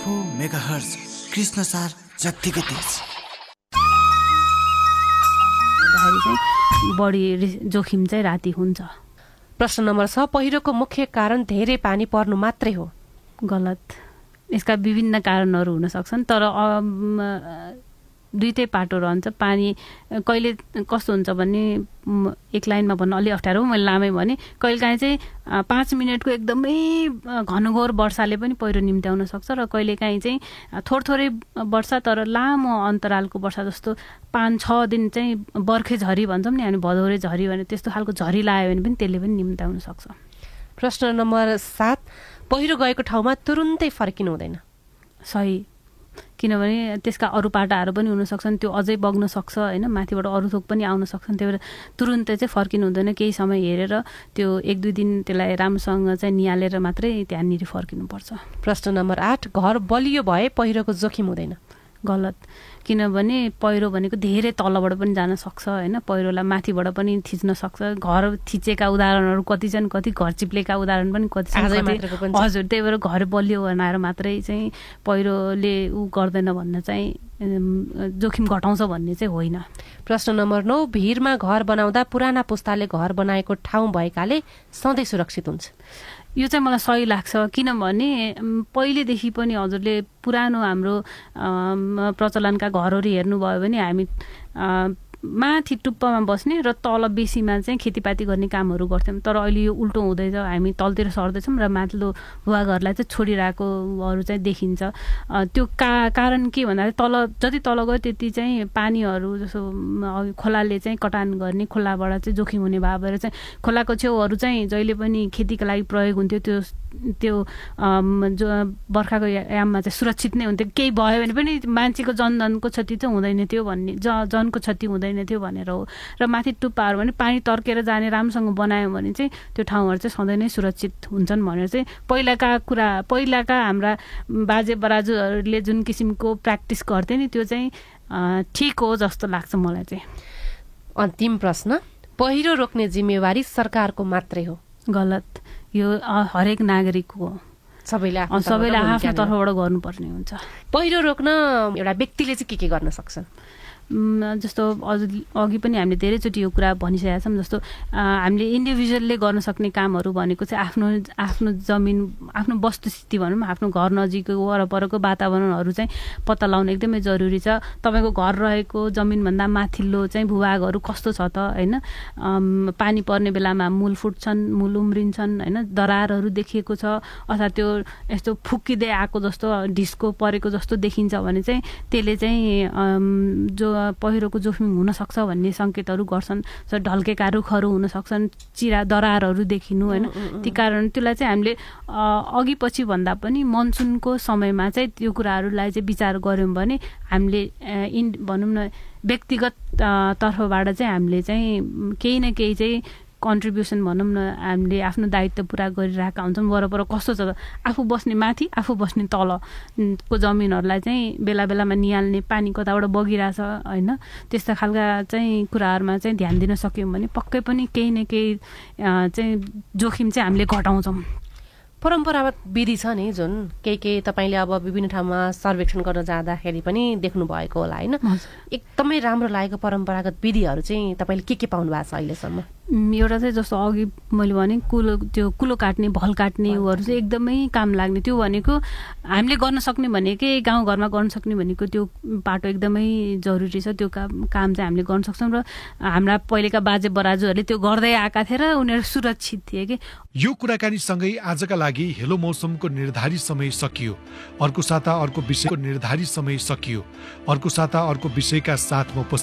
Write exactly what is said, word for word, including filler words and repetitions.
Four megahertz Krishna सार जत्तिकै तेज चाहिँ बढी जोखिम चाहिँ राति हुन्छ। प्रश्न नम्बर छ, पहिरोको मुख्य कारण धेरै पानी पर्नु मात्रै हो? गलत। यसका विभिन्न कारणहरू हुन सक्छन्, तर दुईटै पाटो रहन्छ। पानी कहिले कस्तो हुन्छ भने एक लाइनमा भन्नु अलि अप्ठ्यारो, मैले लामै भने कहिलेकाहीँ चाहिँ पाँच मिनटको एकदमै घनघोर वर्षाले पनि पहिरो निम्त्याउन सक्छ र कहिलेकाहीँ चाहिँ थोर थोरै वर्षा तर लामो अन्तरालको वर्षा जस्तो पाँच छ दिन चाहिँ बर्खे झरी भन्छौँ नि हामी, भदौरे झरी भने त्यस्तो खालको झरी लाग्यो भने पनि त्यसले पनि निम्त्याउन सक्छ। प्रश्न नम्बर सात, पहिरो गएको ठाउँमा तुरुन्तै फर्किनु हुँदैन? सही, किनभने त्यसका अरू पाटाहरू पनि हुन सक्छन्, त्यो अझै बग्न सक्छ होइन, माथिबाट अरू थोक पनि आउन सक्छन्, त्यही भएर तुरुन्तै चाहिँ फर्किनु हुँदैन। केही समय हेरेर त्यो एक दुई दिन त्यसलाई राम्रोसँग चाहिँ निहालेर मात्रै त्यहाँनिर फर्किनुपर्छ। प्रश्न नम्बर आठ, घर बलियो भए पहिरोको जोखिम हुँदैन? गलत, किनभने पहिरो भनेको धेरै तलबाट पनि जान सक्छ होइन, पहिरोलाई माथिबाट पनि थिच्न सक्छ। घर थिचेका उदाहरणहरू कति छन्, कति घर चिप्लेका उदाहरण पनि कति छन्। हजुर, त्यही भएर घर बलियो बनाएर मात्रै चाहिँ पहिरोले ऊ गर्दैन भन्न चाहिँ जोखिम घटाउँछ भन्ने चाहिँ होइन। प्रश्न नम्बर नौ, भिरमा घर बनाउँदा पुराना पुस्ताले घर बनाएको ठाउँ भएकाले सधैँ सुरक्षित हुन्छ? यो चाहिँ मलाई सही लाग्छ, किनभने पहिलेदेखि पनि हजुरले पुरानो हाम्रो प्रचलनका घरहरू हेर्नुभयो भने हामी माथि टुप्पामा बस्ने र तल बेसीमा चाहिँ खेतीपाती गर्ने कामहरू गर्थ्यौँ, तर अहिले यो उल्टो हुँदैछ, हामी तलतिर सर्दैछौँ र माथिल्लो भुवाघरलाई चाहिँ छोडिरहेकोहरू चाहिँ देखिन्छ। त्यो का कारण के भन्दाखेरि तल जति तल गयो त्यति चाहिँ पानीहरू जस्तो खोलाले चाहिँ कटान गर्ने, खोलाबाट चाहिँ जोखिम हुने भए भएर चाहिँ खोलाको छेउहरू चाहिँ जहिले पनि खेतीको लागि प्रयोग हुन्थ्यो, त्यो त्यो जो बर्खाको याममा चाहिँ सुरक्षित नै हुन्थ्यो। केही भयो भने पनि मान्छेको जनधनको क्षति चाहिँ हुँदैन थियो भन्ने, ज जनको क्षति हुँदैन थियो भनेर हो। र माथि टुप्पाहरू भने पानी तर्केर जाने राम्रोसँग बनायो भने चाहिँ त्यो ठाउँहरू चाहिँ सधैँ नै सुरक्षित हुन्छन् भनेर चाहिँ पहिलाका कुरा, पहिलाका हाम्रा बाजे बराजुहरूले जुन किसिमको प्र्याक्टिस गर्थे नि त्यो चाहिँ ठिक हो जस्तो लाग्छ मलाई चाहिँ। अन्तिम प्रश्न, पहिरो रोक्ने जिम्मेवारी सरकारको मात्रै हो? गलत, यो हरेक नागरिकको हो, सबैले सबैले आफ्नो तर्फबाट गर्नुपर्ने हुन्छ। पहिरो रोक्न एउटा व्यक्तिले चाहिँ के के गर्न सक्छ? जस्तो अघि पनि हामीले धेरैचोटि यो कुरा भनिसकेका छौँ, जस्तो हामीले इन्डिभिजुअलले गर्न सक्ने कामहरू भनेको चाहिँ आफ्नो आफ्नो जमिन, आफ्नो वस्तुस्थिति भनौँ, आफ्नो घर नजिकको वरपरको वातावरणहरू चाहिँ पत्ता लगाउन एकदमै जरुरी छ। तपाईँको घर रहेको जमिनभन्दा माथिल्लो चाहिँ भूभागहरू कस्तो छ त होइन, पानी पर्ने बेलामा मूल फुट्छन्, मूल उम्रिन्छन् होइन, दरारहरू देखिएको छ अथवा त्यो यस्तो फुक्किँदै आएको जस्तो ढिस्को परेको जस्तो देखिन्छ भने चाहिँ त्यसले चाहिँ जो पहिरोको जोखिम हुनसक्छ भन्ने सङ्केतहरू गर्छन्। सो ढल्केका रुखहरू हुन सक्छन्, चिरा दरारहरू देखिनु होइन, ती कारण त्यसलाई चाहिँ हामीले अघि पछि भन्दा पनि मनसुनको समयमा चाहिँ त्यो कुराहरूलाई चाहिँ विचार गऱ्यौँ भने हामीले इन भनौँ न व्यक्तिगत तर्फबाट चाहिँ हामीले चाहिँ केही न केही चाहिँ कन्ट्रिब्युसन भनौँ न हामीले आफ्नो दायित्व पुरा गरिरहेका हुन्छौँ। वरपर कस्तो छ, आफू बस्ने माथि आफू बस्ने तलको जमिनहरूलाई चाहिँ बेला बेलामा निहाल्ने, पानी कताबाट बगिरहेछ होइन, त्यस्ता खालका चाहिँ कुराहरूमा चाहिँ ध्यान दिन सक्यौँ भने पक्कै पनि केही न केही चाहिँ जोखिम चाहिँ हामीले घटाउँछौँ। परम्परागत विधि छ नि जुन केही केही तपाईँले अब विभिन्न ठाउँमा सर्वेक्षण गर्न जाँदाखेरि पनि देख्नु भएको होला होइन, एकदमै राम्रो लागेको परम्परागत विधिहरू चाहिँ तपाईँले के के पाउनु भएको छ अहिलेसम्म? एउटा चाहिँ जस्तो अघि मैले भने कुलो, त्यो कुलो काट्ने, भल काट्नेहरू चाहिँ एकदमै काम लाग्ने। त्यो भनेको हामीले गर्न सक्ने भनेकै गाउँघरमा गर्न सक्ने भनेको त्यो बाटो एकदमै जरुरी छ। त्यो काम काम चाहिँ हामीले गर्न सक्छौँ र हाम्रा पहिलेका बाजे बराजुहरूले त्यो गर्दै आएका थिए र उनीहरू सुरक्षित थिए कि। यो कुराकानीसँगै आजका लागि हेलो मौसमको निर्धारित समय सकियो। अर्को साता अर्को विषयको निर्धारित समय सकियो। अर्को साता अर्को विषयका साथ म